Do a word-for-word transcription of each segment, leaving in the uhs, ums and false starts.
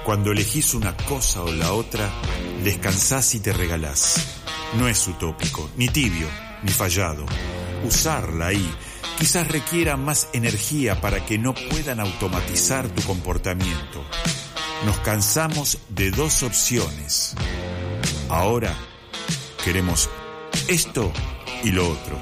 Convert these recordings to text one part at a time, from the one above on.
Cuando elegís una cosa o la otra, descansás y te regalás. No es utópico, ni tibio, ni fallado. Usarla ahí quizás requiera más energía para que no puedan automatizar tu comportamiento. Nos cansamos de dos opciones. Ahora queremos esto y lo otro.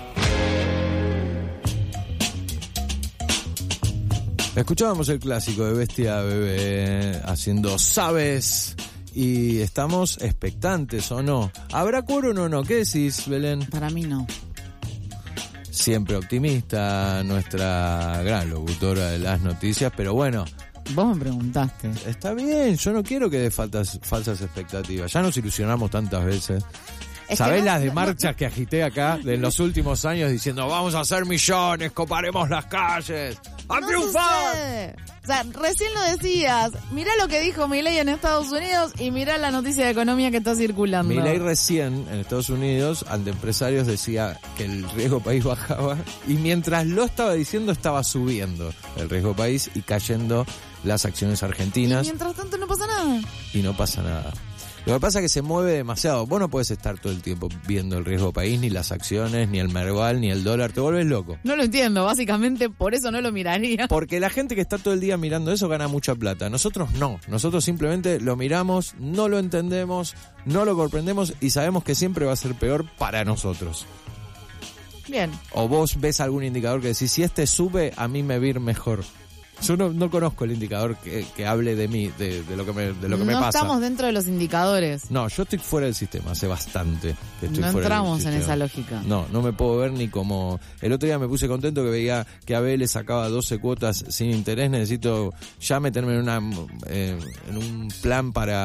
Escuchábamos el clásico de Bestia Bebé haciendo ¿sabes? Y estamos expectantes, ¿o no? ¿Habrá quórum o no? ¿Qué decís, Belén? Para mí no. Siempre optimista, nuestra gran locutora de las noticias, pero bueno. Vos me preguntaste. Está bien, yo no quiero que dé faltas, falsas expectativas. Ya nos ilusionamos tantas veces. Es ¿Sabés que no, las de no, marchas no. que agité acá de los últimos años diciendo vamos a hacer millones, coparemos las calles, ¡a No triunfar! sucede. O sea, recién lo decías. Mirá lo que dijo Milei en Estados Unidos y mirá la noticia de economía que está circulando. Milei recién en Estados Unidos ante empresarios decía que el riesgo país bajaba y mientras lo estaba diciendo estaba subiendo el riesgo país y cayendo las acciones argentinas Y mientras tanto no pasa nada. y no pasa nada. Lo que pasa es que se mueve demasiado. Vos no podés estar todo el tiempo viendo el riesgo país, ni las acciones, ni el merval, ni el dólar. Te volvés loco. No lo entiendo, básicamente por eso no lo miraría. Porque la gente que está todo el día mirando eso gana mucha plata. Nosotros no. Nosotros simplemente lo miramos, no lo entendemos, no lo comprendemos y sabemos que siempre va a ser peor para nosotros. Bien. O vos ves algún indicador que decís, si este sube, a mí me va a ir mejor. Yo no, no conozco el indicador que, que hable de mí, de, de lo que me, de lo que me no pasa. estamos dentro de los indicadores. No, yo estoy fuera del sistema, hace bastante que estoy No fuera entramos del en sistema. esa lógica. No, no me puedo ver ni como... El otro día me puse contento que veía que A B le sacaba doce cuotas sin interés. Necesito ya meterme en, una, eh, en un plan para